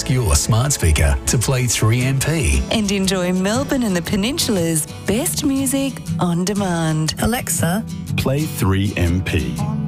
ask your smart speaker to play 3MP. And enjoy Melbourne and the Peninsula's best music on demand. Alexa, Play 3MP.